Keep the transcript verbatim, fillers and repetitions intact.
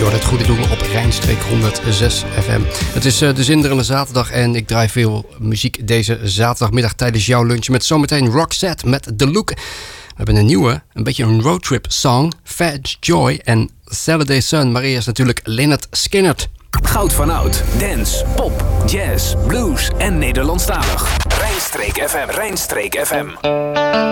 door het goede doen op Rijnstreek honderdzes F M. Het is uh, de zinderende zaterdag en ik draai veel muziek deze zaterdagmiddag tijdens jouw lunch met zometeen Roxette met The Look. We hebben een nieuwe, een beetje een roadtrip song, Fat Joy en Saturday Sun. Maar eerst natuurlijk Lynyrd Skynyrd. Goud van oud, dance, pop, jazz, blues en Nederlandstalig. Rijnstreek F M, Rijnstreek F M.